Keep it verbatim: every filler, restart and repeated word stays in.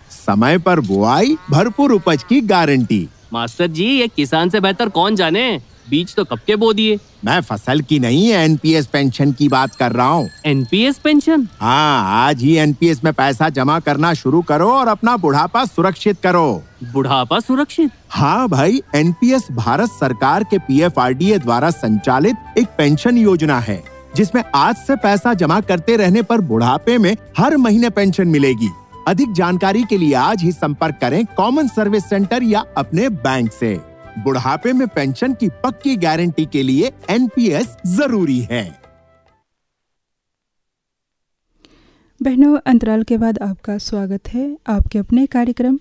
समय पर बुआई, भरपूर उपज की गारंटी। मास्टर जी, ये किसान से बेहतर कौन जाने? बीज तो कब के बो दिए। मैं फसल की नहीं, एनपीएस पेंशन की बात कर रहा हूँ। NPS pension? हाँ, आज ही एनपीएस में पैसा जमा करना शुरू करो और अपना बुढ़ापा सुरक्षित करो। बुढ़ापा सुरक्षित? हाँ भाई, एनपीएस भारत सरकार के पीएफआरडीए द्वारा संचालित एक पेंशन योजना है, जिसमें आज से पैसा जमा करते रहने पर बुढ़ापे में हर महीने पेंशन मिलेगी। अधिक जानकारी के लिए आज ही संपर्क करें कॉमन सर्विस सेंटर या अपने बैंक से। बुढ़ापे में पेंशन की पक्की गारंटी के लिए एनपीएस जरूरी है। बहनों, अंतराल के बाद आपका स्वागत है आपके अपने कार्यक्रम